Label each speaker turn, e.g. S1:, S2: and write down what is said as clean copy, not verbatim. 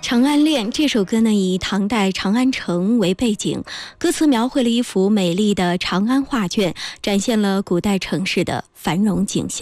S1: 长安恋》这首歌呢，以唐代长安城为背景，歌词描绘了一幅美丽的长安画卷，展现了古代城市的繁荣景象。